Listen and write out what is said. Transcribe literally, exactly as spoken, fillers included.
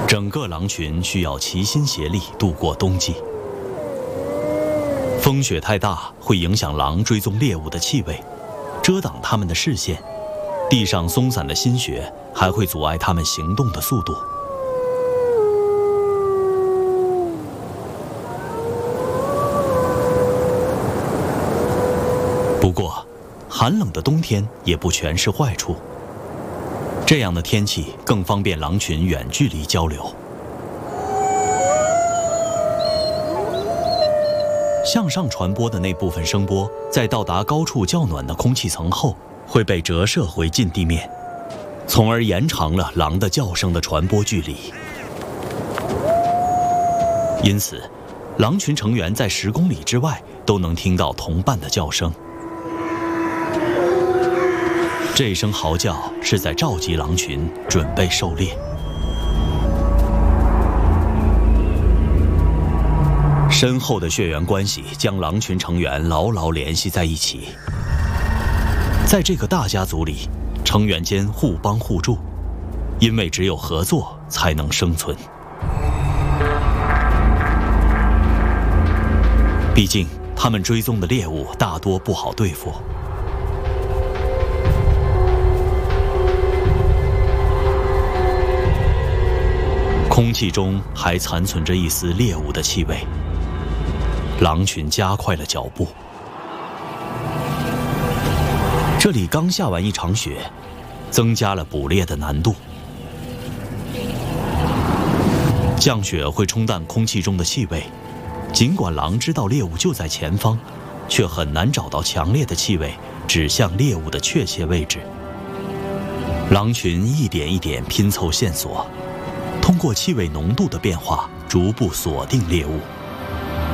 整个狼群需要齐心协力度过冬季。风雪太大，会影响狼追踪猎物的气味，遮挡它们的视线。地上松散的新雪还会阻碍它们行动的速度。不过，寒冷的冬天也不全是坏处。这样的天气更方便狼群远距离交流。向上传播的那部分声波，在到达高处较暖的空气层后，会被折射回近地面，从而延长了狼的叫声的传播距离。因此，狼群成员在十公里之外都能听到同伴的叫声。这声嚎叫是在召集狼群，准备狩猎。深厚的血缘关系将狼群成员牢牢联系在一起。在这个大家族里，成员间互帮互助，因为只有合作才能生存。毕竟，他们追踪的猎物大多不好对付。空气中还残存着一丝猎物的气味，狼群加快了脚步。这里刚下完一场雪，增加了捕猎的难度。降雪会冲淡空气中的气味，尽管狼知道猎物就在前方，却很难找到强烈的气味指向猎物的确切位置。狼群一点一点拼凑线索，通过气味浓度的变化，逐步锁定猎物。